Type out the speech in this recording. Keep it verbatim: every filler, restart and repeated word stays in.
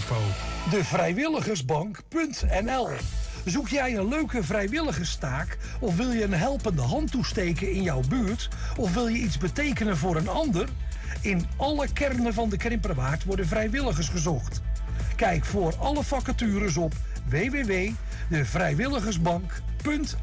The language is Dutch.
info. De vrijwilligersbank punt n l. Zoek jij een leuke vrijwilligerstaak of wil je een helpende hand toesteken in jouw buurt of wil je iets betekenen voor een ander? In alle kernen van de Krimperwaard worden vrijwilligers gezocht. Kijk voor alle vacatures op w w w punt de vrijwilligersbank punt